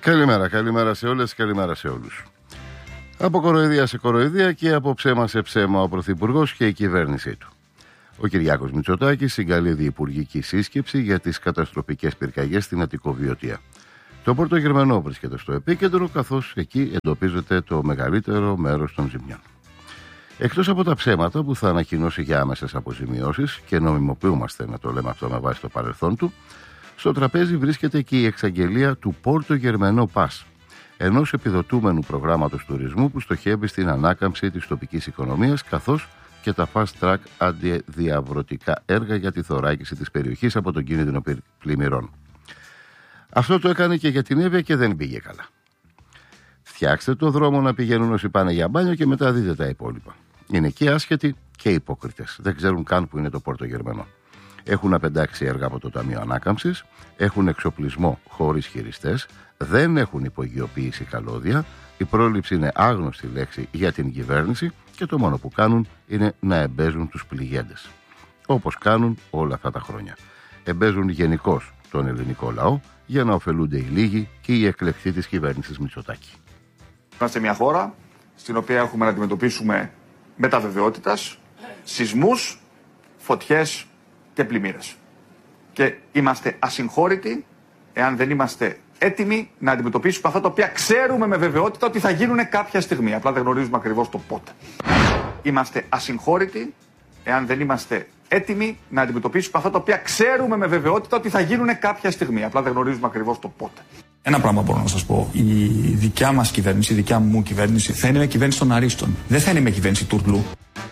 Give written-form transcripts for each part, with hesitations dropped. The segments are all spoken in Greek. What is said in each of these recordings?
Καλημέρα σε όλες, καλημέρα σε όλους. Από κοροϊδία σε κοροϊδία και από ψέμα σε ψέμα ο Πρωθυπουργός και η κυβέρνησή του. Ο Κυριάκος Μητσοτάκης συγκαλεί διυπουργική σύσκεψη για τις καταστροφικές πυρκαγιές στην Αττικοβιωτία. Το Πόρτο Γερμανό βρίσκεται στο επίκεντρο, καθώς εκεί εντοπίζεται το μεγαλύτερο μέρος των ζημιών. Εκτός από τα ψέματα που θα ανακοινώσει για άμεσες αποζημιώσεις, και νομιμοποιούμαστε να το λέμε αυτό με βάση το παρελθόν του, στο τραπέζι βρίσκεται και η εξαγγελία του Πόρτο Γερμανό Πας, ενός επιδοτούμενου προγράμματος τουρισμού που στοχεύει στην ανάκαμψη της τοπικής οικονομίας, καθώς και τα fast track αντιδιαβρωτικά έργα για τη θωράκιση της περιοχής από τον κίνδυνο πλημμυρών. Αυτό το έκανε και για την Εύβοια και δεν πήγε καλά. Φτιάξτε το δρόμο να πηγαίνουν όσοι πάνε για μπάνιο και μετά δείτε τα υπόλοιπα. Είναι και άσχετοι και υπόκριτες. Δεν ξέρουν καν που είναι το Πόρτο Γερμανό. Έχουν απεντάξει έργα από το Ταμείο Ανάκαμψης, έχουν εξοπλισμό χωρίς χειριστές, δεν έχουν υπογειοποίηση καλώδια, η πρόληψη είναι άγνωστη λέξη για την κυβέρνηση και το μόνο που κάνουν είναι να εμπέζουν τους πληγέντες. Όπως κάνουν όλα αυτά τα χρόνια. Εμπέζουν γενικώς τον ελληνικό λαό για να ωφελούνται οι λίγοι και οι εκλεκτοί της κυβέρνησης Μητσοτάκη. Είμαστε μια χώρα στην οποία έχουμε να αντιμετωπίσουμε μεταβεβαιότητας, σεισμούς, φωτιές και πλημμύρες. Και είμαστε ασυγχώρητοι εάν δεν είμαστε έτοιμοι να αντιμετωπίσουμε αυτά τα οποία ξέρουμε με βεβαιότητα ότι θα γίνουν κάποια στιγμή. Απλά δεν γνωρίζουμε ακριβώς το πότε. Είμαστε ασυγχώρητοι εάν δεν είμαστε έτοιμοι να αντιμετωπίσουμε αυτά τα οποία ξέρουμε με βεβαιότητα ότι θα γίνουν κάποια στιγμή. Απλά δεν γνωρίζουμε ακριβώς το πότε. Ένα πράγμα μπορώ να σας πω. Η δικιά μας κυβέρνηση, η δικιά μου κυβέρνηση θα είναι μια κυβέρνηση των αρίστων. Δεν θα είναι μια κυβέρνηση τουρλού.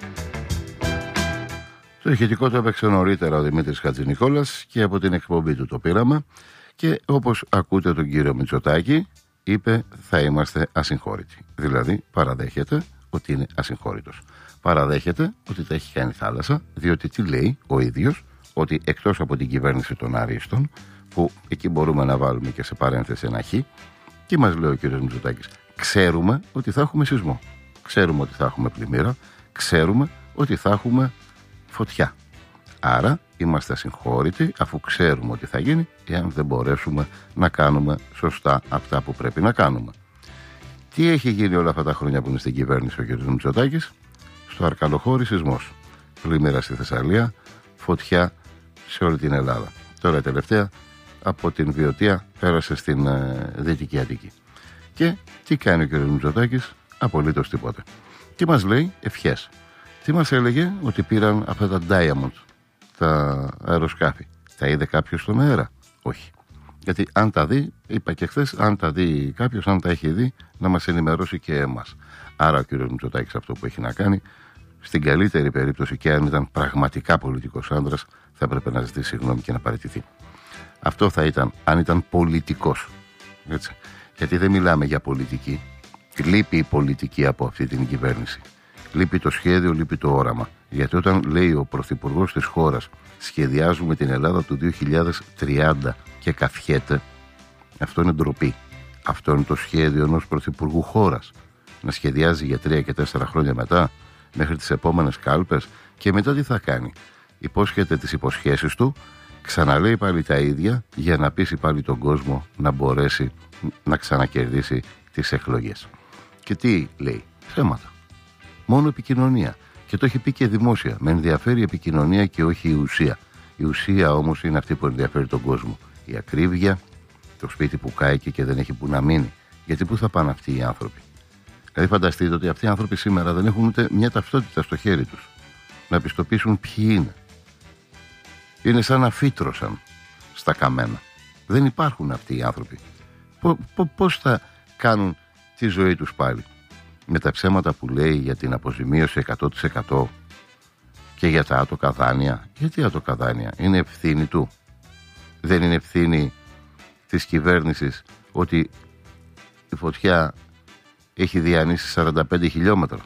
Το ηχητικό το έπαιξε νωρίτερα ο Δημήτρης Χατζηνικόλας και από την εκπομπή του το πήραμε και όπως ακούτε τον κύριο Μητσοτάκη είπε θα είμαστε ασυγχώρητοι. Δηλαδή παραδέχεται ότι είναι ασυγχώρητος. Παραδέχεται ότι τα έχει κάνει θάλασσα, διότι τι λέει ο ίδιος, ότι εκτός από την κυβέρνηση των αρίστων, που εκεί μπορούμε να βάλουμε και σε παρένθεση ένα χ, και μας λέει ο κύριος Μητσοτάκης, ξέρουμε ότι θα έχουμε σεισμό, ξέρουμε ότι θα έχουμε πλημμύρα, ξέρουμε ότι θα έχουμε φωτιά. Άρα είμαστε ασυγχώρητοι αφού ξέρουμε ότι θα γίνει, εάν δεν μπορέσουμε να κάνουμε σωστά αυτά που πρέπει να κάνουμε. Τι έχει γίνει όλα αυτά τα χρόνια που είναι στην κυβέρνηση ο κ. Μητσοτάκης? Στο Αρκαλοχώρι σεισμός, πλημμύρα στη Θεσσαλία, φωτιά σε όλη την Ελλάδα. Τώρα τελευταία από την Βιωτία πέρασε στην Δυτική Αττική. Και τι κάνει ο κ. Μητσοτάκης? Απολύτως τίποτε. Τι μας λέει? Ευχές. Τι μας έλεγε? Ότι πήραν αυτά τα Diamond, τα αεροσκάφη. Τα είδε κάποιος στον αέρα? Όχι. Γιατί αν τα δει, είπα και χθες, αν τα δει κάποιος, αν τα έχει δει, να μας ενημερώσει και εμάς. Άρα ο κ. Μητσοτάκης αυτό που έχει να κάνει, στην καλύτερη περίπτωση και αν ήταν πραγματικά πολιτικός άντρας, θα έπρεπε να ζητήσει συγγνώμη και να παραιτηθεί. Αυτό θα ήταν αν ήταν πολιτικός. Έτσι. Γιατί δεν μιλάμε για πολιτική. Λείπει η πολιτική από αυτή την κυβέρνηση. Λείπει το σχέδιο, λείπει το όραμα. Γιατί όταν λέει ο πρωθυπουργός της χώρας σχεδιάζουμε την Ελλάδα του 2030 και καφιέται, αυτό είναι ντροπή. Αυτό είναι το σχέδιο ενός πρωθυπουργού χώρας. Να σχεδιάζει για 3 και 4 χρόνια μετά, μέχρι τις επόμενες κάλπες, και μετά τι θα κάνει? Υπόσχεται τις υποσχέσεις του, ξαναλέει πάλι τα ίδια για να πείσει πάλι τον κόσμο να μπορέσει να ξανακερδίσει τις εκλογές. Και τι λέει? Θέματα. Μόνο επικοινωνία. Και το έχει πει και δημόσια. Με ενδιαφέρει η επικοινωνία και όχι η ουσία. Η ουσία όμως είναι αυτή που ενδιαφέρει τον κόσμο. Η ακρίβεια, το σπίτι που κάηκε και δεν έχει που να μείνει. Γιατί πού θα πάνε αυτοί οι άνθρωποι? Δηλαδή φανταστείτε ότι αυτοί οι άνθρωποι σήμερα δεν έχουν ούτε μια ταυτότητα στο χέρι τους να πιστοποιήσουν ποιοι είναι. Είναι σαν να φύτρωσαν στα καμένα. Δεν υπάρχουν αυτοί οι άνθρωποι. Πώς θα κάνουν τη ζωή τους πάλι? Με τα ψέματα που λέει για την αποζημίωση 100% και για τα άτοκα δάνεια. Γιατί άτοκα δάνεια? Είναι ευθύνη του? Δεν είναι ευθύνη της κυβέρνησης ότι η φωτιά έχει διανύσει 45 χιλιόμετρα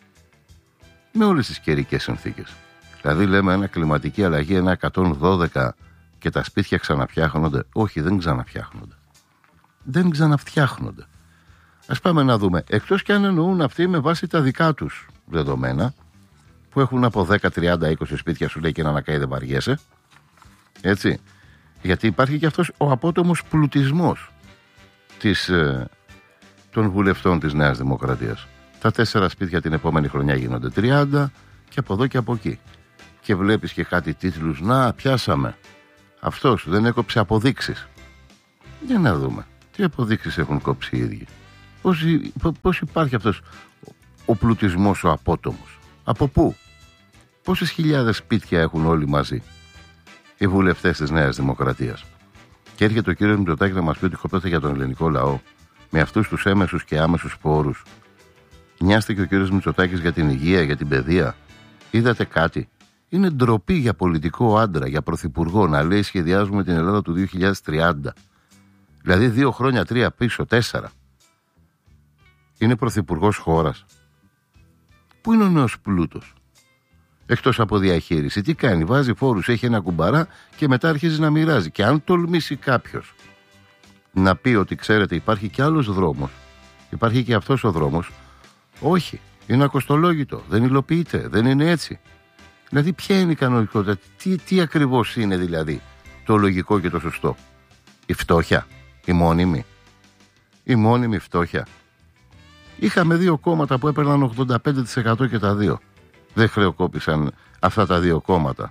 με όλες τις καιρικές συνθήκες? Δηλαδή λέμε ένα κλιματική αλλαγή, ένα 112 και τα σπίτια ξαναφτιάχνονται? Όχι, δεν ξαναφτιάχνονται. Δεν ξαναφτιάχνονται. Ας πάμε να δούμε, εκτός και αν εννοούν αυτοί με βάση τα δικά τους δεδομένα, που έχουν από 10, 30, 20 σπίτια, σου λέει, και να ανακαεί δεν βαριέσαι. Έτσι. Γιατί υπάρχει και αυτός ο απότομος πλουτισμός των βουλευτών της Νέας Δημοκρατίας. Τα 4 σπίτια την επόμενη χρονιά γίνονται 30 και από εδώ και από εκεί. Και βλέπεις και κάτι τίτλους, να πιάσαμε. Αυτός δεν έκοψε αποδείξεις. Για να δούμε. Τι αποδείξεις έχουν κόψει οι ίδιοι. Πώς υπάρχει αυτός ο πλουτισμός ο απότομος. Από πού. Πόσες χιλιάδες σπίτια έχουν όλοι μαζί οι βουλευτές της Νέας Δημοκρατίας. Και έρχεται ο κύριος Μητσοτάκης να μας πει ότι κοπέται για τον ελληνικό λαό με αυτούς τους έμεσους και άμεσους πόρους. Νοιάστηκε ο κύριος Μητσοτάκης για την υγεία, για την παιδεία. Είδατε κάτι. Είναι ντροπή για πολιτικό άντρα, για πρωθυπουργό να λέει σχεδιάζουμε την Ελλάδα του 2030. Δηλαδή 2 χρόνια, 3 πίσω, 4. Είναι πρωθυπουργός χώρας. Πού είναι ο νέος πλούτος. Εκτός από διαχείριση. Τι κάνει, βάζει φόρους, έχει ένα κουμπαρά και μετά αρχίζει να μοιράζει. Και αν τολμήσει κάποιος να πει ότι ξέρετε υπάρχει και άλλος δρόμος, υπάρχει και αυτός ο δρόμος, όχι, είναι ακοστολόγητο, δεν υλοποιείται, δεν είναι έτσι. Δηλαδή ποια είναι η κανονικότητα, τι ακριβώς είναι δηλαδή το λογικό και το σωστό. Η φτώχεια, η μόνιμη φτώχεια. Είχαμε 2 κόμματα που έπαιρναν 85% και τα 2. Δεν χρεοκόπησαν αυτά τα 2 κόμματα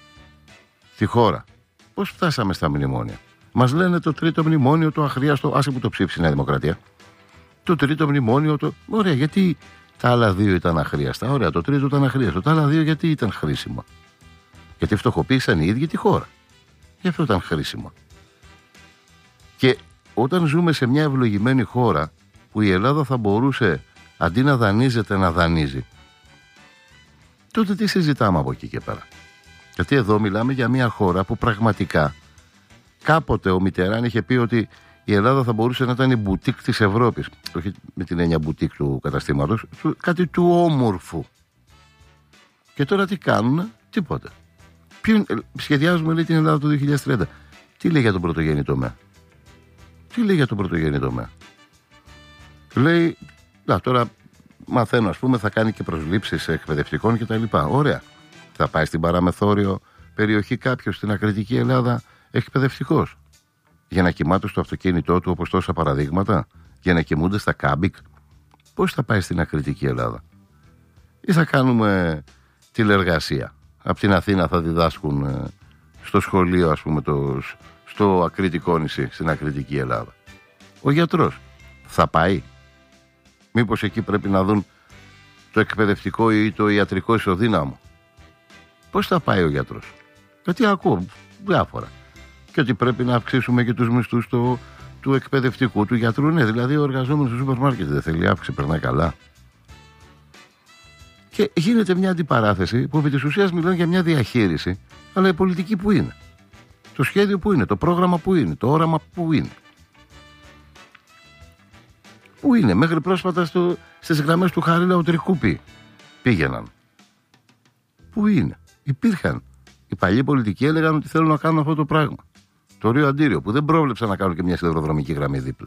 τη χώρα. Πώς φτάσαμε στα μνημόνια. Μας λένε το 3ο μνημόνιο το αχρίαστο, άσε που το ψήφισε η Νέα Δημοκρατία. Το 3ο μνημόνιο το... Ωραία, γιατί τα άλλα 2 ήταν αχρίαστα. Ωραία, το 3ο ήταν αχρίαστο. Τα άλλα 2 γιατί ήταν χρήσιμα. Γιατί φτωχοποίησαν οι ίδιοι τη χώρα. Γι' αυτό ήταν χρήσιμα. Και όταν ζούμε σε μια ευλογημένη χώρα που η Ελλάδα θα μπορούσε αντί να δανείζεται να δανείζει, τότε τι συζητάμε από εκεί και πέρα. Γιατί εδώ μιλάμε για μια χώρα που πραγματικά κάποτε ο Μιτεράν είχε πει ότι η Ελλάδα θα μπορούσε να ήταν η μπουτίκ της Ευρώπης. Όχι με την έννοια μπουτίκ του καταστήματος, κάτι του όμορφου. Και τώρα τι κάνουν, τίποτα. Σχεδιάζουμε λέει την Ελλάδα του 2030. Τι λέει για τον πρωτογενή τομέα. Λέει, τώρα μαθαίνω ας πούμε θα κάνει και προσλήψεις εκπαιδευτικών κτλ. Ωραία. Θα πάει στην παραμεθόριο περιοχή κάποιος στην ακριτική Ελλάδα εκπαιδευτικός. Για να κοιμάται στο αυτοκίνητό του όπως τόσα παραδείγματα. Για να κοιμούνται στα κάμπικ. Πώς θα πάει στην ακριτική Ελλάδα. Ή θα κάνουμε τηλεργασία. Από την Αθήνα θα διδάσκουν στο σχολείο ας πούμε στο ακριτικό νησί στην ακριτική Ελλάδα. Ο γιατρός θα πάει. Μήπως εκεί πρέπει να δουν το εκπαιδευτικό ή το ιατρικό ισοδύναμο. Πώς θα πάει ο γιατρός. Γιατί ακούω διάφορα. Και ότι πρέπει να αυξήσουμε και τους μισθούς του εκπαιδευτικού, του γιατρού. Ναι, δηλαδή ο εργαζόμενος στο σούπερ μάρκετ δεν θέλει αύξηση, περνάει καλά. Και γίνεται μια αντιπαράθεση που επί της ουσίας μιλάνε για μια διαχείριση, αλλά η πολιτική που είναι. Το σχέδιο που είναι, το πρόγραμμα που είναι, το όραμα που είναι. Πού είναι, μέχρι πρόσφατα στις γραμμές του Χαρίλαου Τρικούπη πήγαιναν. Πού είναι, υπήρχαν. Οι παλιοί πολιτικοί έλεγαν ότι θέλουν να κάνουν αυτό το πράγμα. Το Ρίο Αντίριο, που δεν πρόβλεψαν να κάνουν και μια σιδηροδρομική γραμμή δίπλα.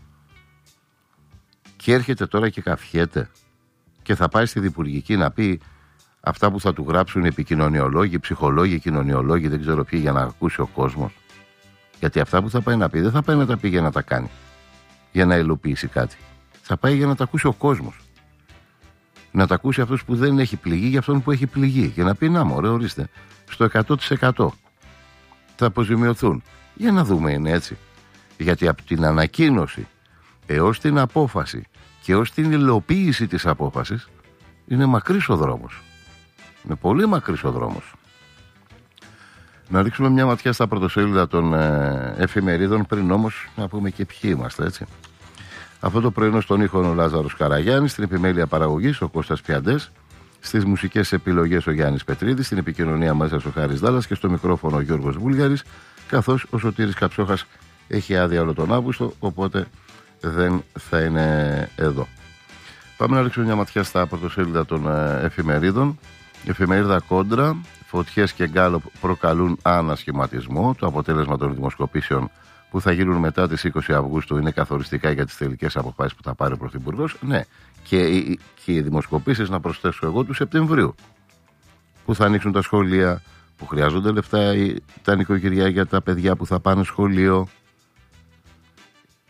Και έρχεται τώρα και καφιέται και θα πάει στη Διπουργική να πει αυτά που θα του γράψουν οι επικοινωνιολόγοι, ψυχολόγοι, κοινωνιολόγοι, δεν ξέρω ποιοι, για να ακούσει ο κόσμος. Γιατί αυτά που θα πάει να πει δεν θα πάει να τα πει για να τα κάνει, για να υλοποιήσει κάτι. Θα πάει για να τα ακούσει ο κόσμος. Να τα ακούσει αυτός που δεν έχει πληγεί για αυτόν που έχει πληγεί. Για να πει να μωρέ, ορίστε, στο 100% θα αποζημιωθούν. Για να δούμε, είναι έτσι. Γιατί από την ανακοίνωση έως την απόφαση και έως την υλοποίηση της απόφασης είναι μακρύς ο δρόμος. Είναι πολύ μακρύς ο δρόμος. Να ρίξουμε μια ματιά στα πρωτοσέλιδα των εφημερίδων, πριν όμως να πούμε και ποιοι είμαστε, έτσι. Αυτό το πρωινό στον ήχο ο Λάζαρος Καραγιάννης, στην επιμέλεια παραγωγής ο Κώστας Πιαντές, στις μουσικές επιλογές ο Γιάννης Πετρίδης, στην επικοινωνία μέσα ο Χάρης Δάλλας και στο μικρόφωνο ο Γιώργος Βούλγαρης, καθώς ο Σωτήρης Καψόχας έχει άδεια όλο τον Αύγουστο, οπότε δεν θα είναι εδώ. Πάμε να ρίξουμε μια ματιά στα πρωτοσέλιδα των εφημερίδων. Εφημερίδα Κόντρα, φωτιές και γκάλοπ προκαλούν ανασχηματισμό. Το αποτέλεσμα των δημοσκοπήσεων που θα γίνουν μετά τις 20 Αυγούστου είναι καθοριστικά για τις τελικές αποφάσεις που θα πάρει ο Πρωθυπουργός. Ναι, και οι δημοσκοπήσεις, να προσθέσω εγώ, του Σεπτεμβρίου, που θα ανοίξουν τα σχολεία, που χρειάζονται λεφτά τα νοικοκυριά για τα παιδιά που θα πάνε σχολείο.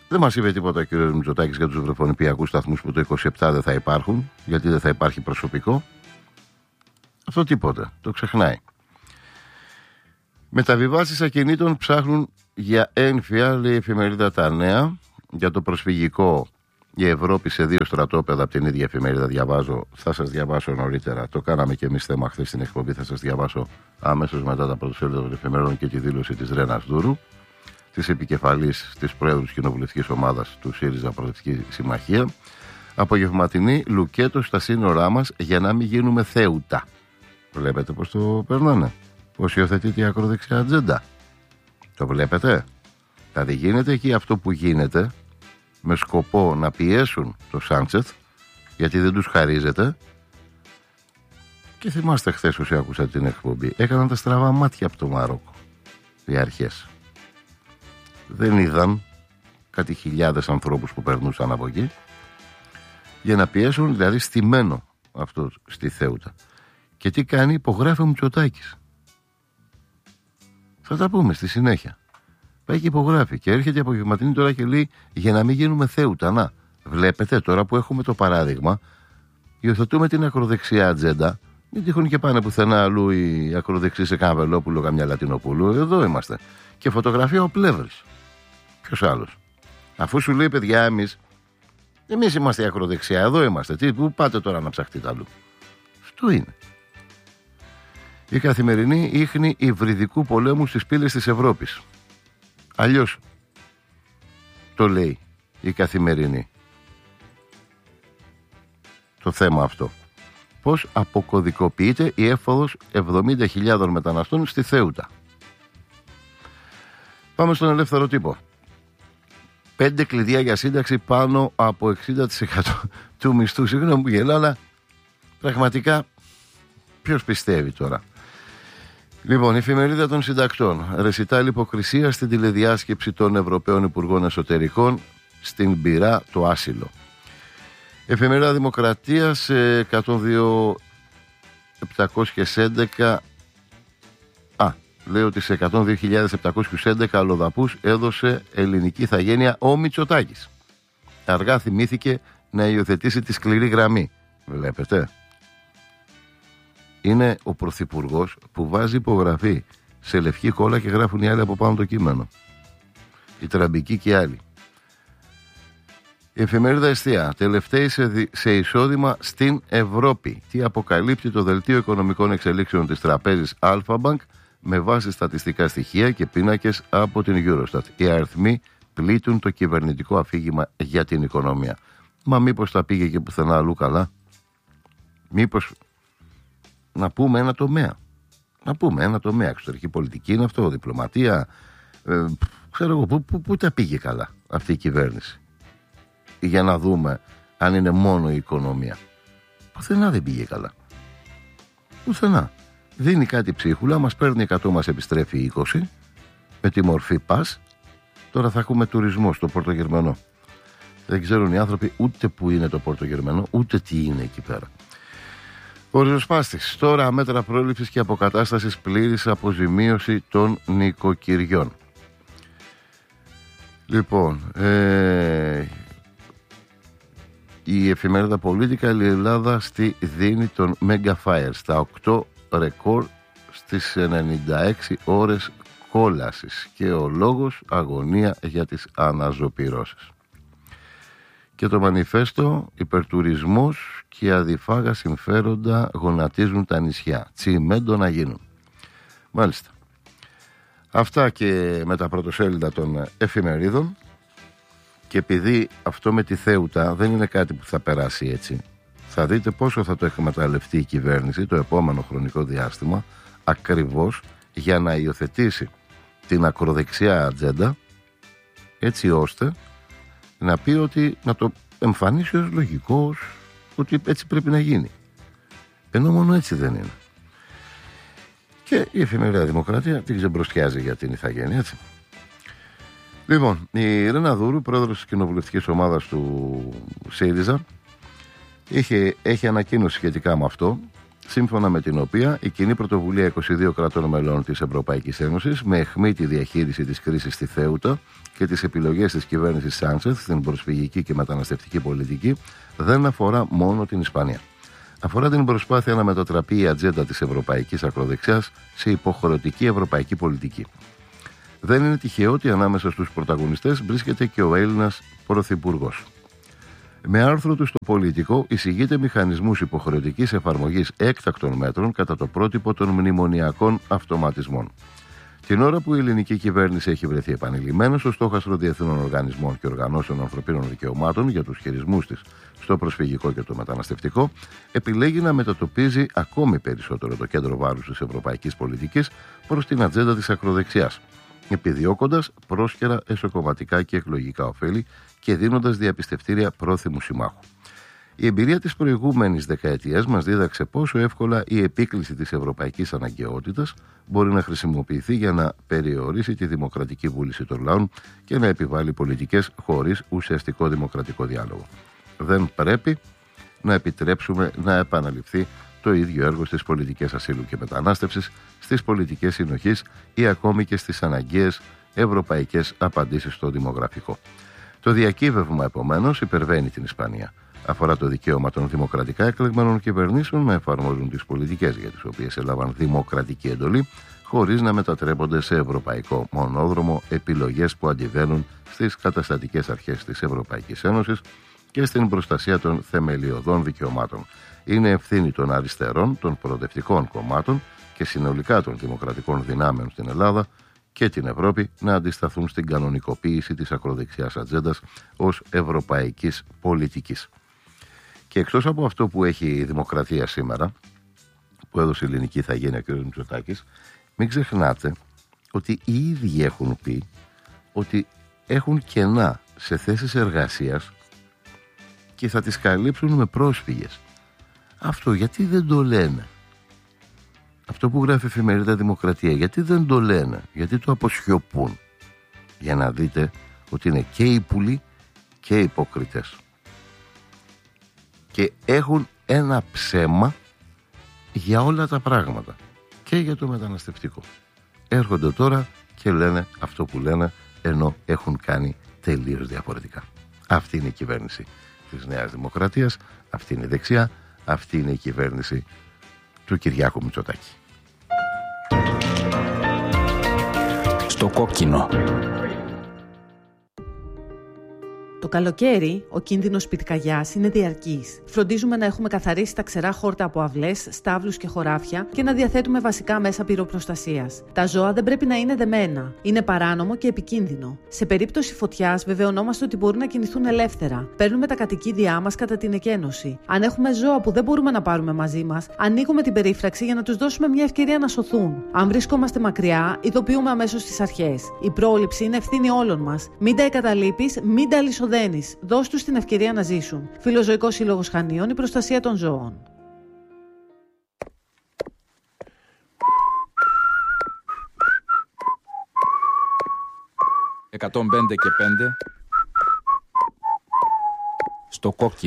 Δεν μας είπε τίποτα ο κ. Μητσοτάκης για τους βρεφονιπιακούς σταθμούς που το 27 δεν θα υπάρχουν, γιατί δεν θα υπάρχει προσωπικό. Αυτό τίποτα, το ξεχνάει. Μεταβιβάσεις ακινήτων ψάχνουν για ένφια, λέει η εφημερίδα Τα Νέα, για το προσφυγικό. Η Ευρώπη σε 2 στρατόπεδα, από την ίδια εφημερίδα διαβάζω. Θα σας διαβάσω νωρίτερα. Το κάναμε και εμείς θέμα χθες στην εκπομπή. Θα σας διαβάσω αμέσως μετά τα πρωτοσέλιδα των εφημερίδων και τη δήλωση της Ρένας Δούρου, της επικεφαλής της Προέδρου της Κοινοβουλευτικής Ομάδας του ΣΥΡΙΖΑ Προοδευτική Συμμαχία. Απογευματινή λουκέτο στα σύνορά μας για να μην γίνουμε θέουτα. Βλέπετε πώς το περνάνε. Πώς υιοθετείται η ακροδεξιά ατζέντα. Το βλέπετε. Δηλαδή γίνεται εκεί αυτό που γίνεται, με σκοπό να πιέσουν το Σάντσεθ, γιατί δεν τους χαρίζεται. Και θυμάστε χθες όσοι άκουσα την εκπομπή, έκαναν τα στραβά μάτια από το Μαρόκο οι αρχές. Δεν είδαν κάτι χιλιάδες ανθρώπους που περνούσαν από εκεί, για να πιέσουν, δηλαδή στημένο αυτό στη Θέουτα. Και τι κάνει? Υπογράφει ο Μητσοτάκης. Θα τα πούμε στη συνέχεια. Πάει και υπογράφει και έρχεται η απογευματινή τώρα και λέει για να μην γίνουμε Θέουτα. Να, βλέπετε τώρα που έχουμε το παράδειγμα, υιοθετούμε την ακροδεξιά ατζέντα. Μην τυχόν και πάνε πουθενά αλλού οι ακροδεξιοί σε κάνα Βελόπουλο, καμιά Λατινοπούλου. Εδώ είμαστε. Και φωτογραφία ο Πλεύρης. Ποιος άλλος? Αφού σου λέει, παιδιά, εμείς είμαστε η ακροδεξιά, εδώ είμαστε. Πού πάτε τώρα να ψαχτείτε αλλού? Αυτό είναι. Η Καθημερινή ίχνη υβριδικού πολέμου στις πύλες της Ευρώπης. Αλλιώς το λέει η Καθημερινή το θέμα αυτό. Πώς αποκωδικοποιείται η έφοδος 70.000 μεταναστών στη Θέουτα. Πάμε στον Ελεύθερο Τύπο. 5 κλειδιά για σύνταξη πάνω από 60% του μισθού. Συγγνώμη που γελάω, αλλά πραγματικά ποιος πιστεύει τώρα? Λοιπόν, η εφημερίδα των συντακτών. Ρεσιτάλ υποκρισία στην τηλεδιάσκεψη των Ευρωπαίων Υπουργών Εσωτερικών στην Πειρά το άσυλο. Εφημερίδα Δημοκρατίας 102.711. Λέει ότι σε 102.711 αλλοδαπούς έδωσε ελληνική ηθαγένεια ο Μητσοτάκης. Αργά θυμήθηκε να υιοθετήσει τη σκληρή γραμμή. Βλέπετε. Είναι ο πρωθυπουργός που βάζει υπογραφή σε λευκή κόλλα και γράφουν οι άλλοι από πάνω το κείμενο. Οι τραμπικοί και οι άλλοι. Η εφημερίδα Εστία. Τελευταίοι σε εισόδημα στην Ευρώπη. Τι αποκαλύπτει το Δελτίο Οικονομικών Εξελίξεων της Τραπέζης Alpha Bank με βάση στατιστικά στοιχεία και πίνακες από την Eurostat. Οι αριθμοί πλήττουν το κυβερνητικό αφήγημα για την οικονομία. Μα μήπως θα πήγε και πουθενά αλλού καλά? Μήπως να πούμε ένα τομέα? Να πούμε ένα τομέα. Εξωτερική πολιτική είναι αυτό, διπλωματία. Ξέρω εγώ, πού τα πήγε καλά αυτή η κυβέρνηση? Για να δούμε αν είναι μόνο η οικονομία. Πουθενά δεν πήγε καλά. Πουθενά. Δίνει κάτι ψίχουλα, μας παίρνει 100, μας επιστρέφει 20, με τη μορφή πας. Τώρα θα έχουμε τουρισμό στο Πορτογερμανό. Δεν ξέρουν οι άνθρωποι ούτε που είναι το Πορτογερμανό, ούτε τι είναι εκεί πέρα. Ο ριζοσπάστης. Τώρα μέτρα πρόληψης και αποκατάστασης, πλήρης αποζημίωση των νοικοκυριών. Λοιπόν, η εφημερίδα Political, η Ελλάδα δίνει τον Mega Fire στα 8 ρεκόρ στις 96 ώρες κόλασης και ο λόγος αγωνία για τις αναζωπυρώσεις. Και το μανιφέστο, υπερτουρισμός και αδιφάγα συμφέροντα γονατίζουν τα νησιά. Τσιμέντο να γίνουν. Μάλιστα. Αυτά και με τα πρωτοσέλιδα των εφημερίδων. Και επειδή αυτό με τη Θέουτα δεν είναι κάτι που θα περάσει έτσι, θα δείτε πόσο θα το εκμεταλλευτεί η κυβέρνηση το επόμενο χρονικό διάστημα, ακριβώς για να υιοθετήσει την ακροδεξιά ατζέντα, έτσι ώστε να πει ότι, να το εμφανίσει ως λογικός, ότι έτσι πρέπει να γίνει. Ενώ μόνο έτσι δεν είναι. Και η εφημερίδα Δημοκρατία την ξεμπροστιάζει για την ηθαγένεια, έτσι. Λοιπόν, η Ρένα Δούρου, πρόεδρος της κοινοβουλευτικής ομάδας του ΣΥΡΙΖΑ, έχει ανακοίνωση σχετικά με αυτό. σύμφωνα με την οποία η κοινή πρωτοβουλία 22 κρατών μελών της Ευρωπαϊκής Ένωσης, με αιχμή τη διαχείριση της κρίσης στη Θέουτα και τις επιλογές της κυβέρνησης Σάντσεθ στην προσφυγική και μεταναστευτική πολιτική, δεν αφορά μόνο την Ισπανία. Αφορά την προσπάθεια να μετατραπεί η ατζέντα της ευρωπαϊκής ακροδεξιάς σε υποχρεωτική ευρωπαϊκή πολιτική. Δεν είναι τυχαίο ότι ανάμεσα στους πρωταγωνιστές βρίσκεται και ο Έλληνας Πρωθυπουργός. Με άρθρο του στο Πολίτικο εισηγείται μηχανισμούς υποχρεωτικής εφαρμογής έκτακτων μέτρων κατά το πρότυπο των μνημονιακών αυτοματισμών. Την ώρα που η ελληνική κυβέρνηση έχει βρεθεί επανειλημμένος στο στόχαστρο διεθνών οργανισμών και οργανώσεων ανθρωπίνων δικαιωμάτων για τους χειρισμούς της στο προσφυγικό και το μεταναστευτικό, επιλέγει να μετατοπίζει ακόμη περισσότερο το κέντρο βάρους της ευρωπαϊκής πολιτικής προς την ατζέντα της ακροδεξιάς, επιδιώκοντας πρόσκαιρα εσωκομματικά και εκλογικά ωφέλη και δίνοντας διαπιστευτήρια πρόθυμου συμμάχου. Η εμπειρία της προηγούμενης δεκαετίας μας δίδαξε πόσο εύκολα η επίκληση της ευρωπαϊκής αναγκαιότητας μπορεί να χρησιμοποιηθεί για να περιορίσει τη δημοκρατική βούληση των λαών και να επιβάλλει πολιτικές χωρίς ουσιαστικό δημοκρατικό διάλογο. Δεν πρέπει να επιτρέψουμε να επαναληφθεί το ίδιο έργο στις πολιτικές ασύλου και μετανάστευσης, στις πολιτικές συνοχής ή ακόμη και στις αναγκαίες ευρωπαϊκές απαντήσεις στο δημογραφικό. Το διακύβευμα, επομένως, υπερβαίνει την Ισπανία. Αφορά το δικαίωμα των δημοκρατικά εκλεγμένων κυβερνήσεων να εφαρμόζουν τις πολιτικές για τις οποίες έλαβαν δημοκρατική εντολή, χωρίς να μετατρέπονται σε ευρωπαϊκό μονόδρομο επιλογές που αντιβαίνουν στις καταστατικές αρχές της Ευρωπαϊκής Ένωσης και στην προστασία των θεμελιωδών δικαιωμάτων. Είναι ευθύνη των αριστερών, των προοδευτικών κομμάτων και συνολικά των δημοκρατικών δυνάμεων στην Ελλάδα και την Ευρώπη να αντισταθούν στην κανονικοποίηση της ακροδεξιάς ατζέντας ως ευρωπαϊκής πολιτικής. Και εκτός από αυτό που έχει η δημοκρατία σήμερα, που έδωσε η ελληνική ηθαγένεια ο κ. Μητσοτάκης, μην ξεχνάτε ότι οι ίδιοι έχουν πει ότι έχουν κενά σε θέσεις εργασίας και θα τις καλύψουν με πρόσφυγες. Αυτό γιατί δεν το λένε? Αυτό που γράφει η εφημερίδα Δημοκρατία, γιατί δεν το λένε? Γιατί το αποσιωπούν? Για να δείτε ότι είναι και ύπουλοι και υποκριτές. Και έχουν ένα ψέμα για όλα τα πράγματα. Και για το μεταναστευτικό. Έρχονται τώρα και λένε αυτό που λένε, ενώ έχουν κάνει τελείως διαφορετικά. Αυτή είναι η κυβέρνηση της Νέας Δημοκρατίας, αυτή είναι η δεξιά, αυτή είναι η κυβέρνηση του Κυριάκου Μητσοτάκη. Στο κόκκινο. Το καλοκαίρι, ο κίνδυνος πυρκαγιάς είναι διαρκής. Φροντίζουμε να έχουμε καθαρίσει τα ξερά χόρτα από αυλές, στάβλους και χωράφια και να διαθέτουμε βασικά μέσα πυροπροστασίας. Τα ζώα δεν πρέπει να είναι δεμένα. Είναι παράνομο και επικίνδυνο. Σε περίπτωση φωτιάς, βεβαιωνόμαστε ότι μπορούν να κινηθούν ελεύθερα. Παίρνουμε τα κατοικίδια μας κατά την εκένωση. Αν έχουμε ζώα που δεν μπορούμε να πάρουμε μαζί μας, ανοίγουμε την περίφραξη για να τους δώσουμε μια ευκαιρία να σωθούν. Αν βρισκόμαστε μακριά, ειδοποιούμε αμέσως τις αρχές. Η πρόληψη είναι ευθύνη όλων μας. Μην τα εγκαταλείπεις, μην τα αλυσοδένεις. Δώσ' τους την ευκαιρία να ζήσουν. Φιλοζωικός Σύλλογος Χανίων, η προστασία των ζώων. 105 και 5 στο κόκκινο.